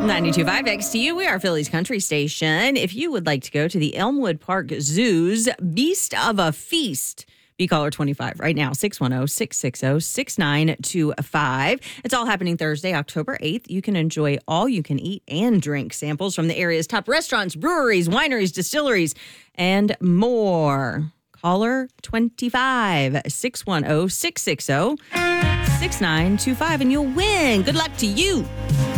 92.5 XTU, we are Philly's country station. If you would like to go to the Elmwood Park Zoo's Beast of a Feast, be caller 25 right now, 610-660-6925. It's all happening Thursday, October 8th. You can enjoy all you can eat and drink samples from the area's top restaurants, breweries, wineries, distilleries, and more. Caller 25, 610-660-6925, and you'll win. Good luck to you.